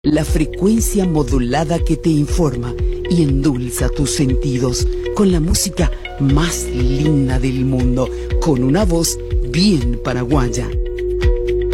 La frecuencia modulada que te informa y endulza tus sentidos con la música más linda del mundo, con una voz bien paraguaya.